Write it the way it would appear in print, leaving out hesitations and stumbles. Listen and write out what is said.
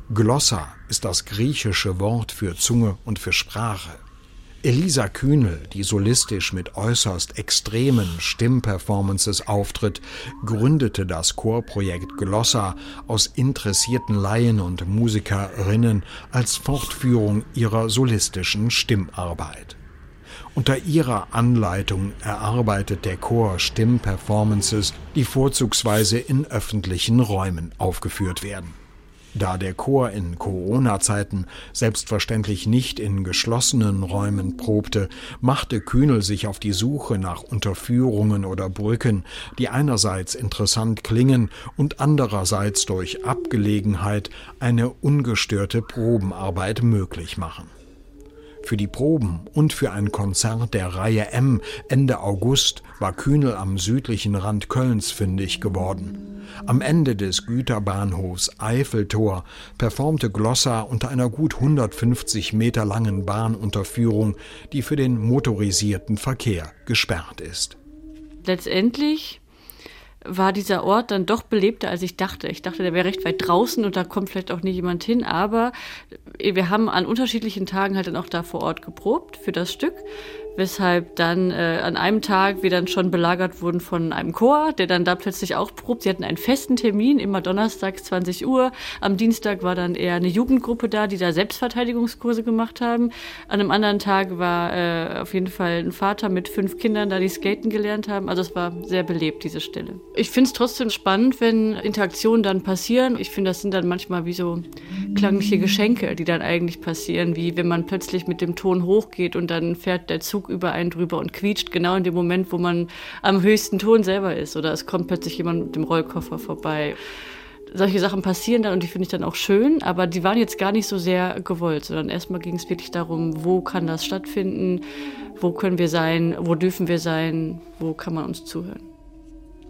Glossa ist das griechische Wort für Zunge und für Sprache. Elisa Kühnel, die solistisch mit äußerst extremen Stimmperformances auftritt, gründete das Chorprojekt Glossa aus interessierten Laien und Musikerinnen als Fortführung ihrer solistischen Stimmarbeit. Unter ihrer Anleitung erarbeitet der Chor Stimmperformances, die vorzugsweise in öffentlichen Räumen aufgeführt werden. Da der Chor in Corona-Zeiten selbstverständlich nicht in geschlossenen Räumen probte, machte Kühnel sich auf die Suche nach Unterführungen oder Brücken, die einerseits interessant klingen und andererseits durch Abgelegenheit eine ungestörte Probenarbeit möglich machen. Für die Proben und für ein Konzert der Reihe M Ende August war Kühnel am südlichen Rand Kölns fündig geworden. Am Ende des Güterbahnhofs Eiffeltor performte Glossa unter einer gut 150 Meter langen Bahnunterführung, die für den motorisierten Verkehr gesperrt ist. Letztendlich war dieser Ort dann doch belebter, als ich dachte. Ich dachte, der wäre recht weit draußen und da kommt vielleicht auch nicht jemand hin, aber wir haben an unterschiedlichen Tagen halt dann auch da vor Ort geprobt für das Stück, weshalb dann an einem Tag wir dann schon belagert wurden von einem Chor, der dann da plötzlich auch probt. Sie hatten einen festen Termin, immer donnerstags 20 Uhr. Am Dienstag war dann eher eine Jugendgruppe da, die da Selbstverteidigungskurse gemacht haben. An einem anderen Tag war auf jeden Fall ein Vater mit 5 Kindern da, die skaten gelernt haben. Also es war sehr belebt, diese Stelle. Ich finde es trotzdem spannend, wenn Interaktionen dann passieren. Ich finde, das sind dann manchmal wie so klangliche Geschenke, die dann eigentlich passieren, wie wenn man plötzlich mit dem Ton hochgeht und dann fährt der Zug über einen drüber und quietscht genau in dem Moment, wo man am höchsten Ton selber ist. Oder es kommt plötzlich jemand mit dem Rollkoffer vorbei. Solche Sachen passieren dann und die finde ich dann auch schön, aber die waren jetzt gar nicht so sehr gewollt, sondern erstmal ging es wirklich darum, wo kann das stattfinden, wo können wir sein, wo dürfen wir sein, wo kann man uns zuhören.